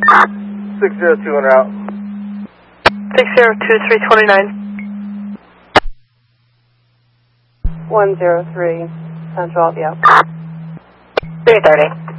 602 en route. 602-329. 103, Central, yeah. 330.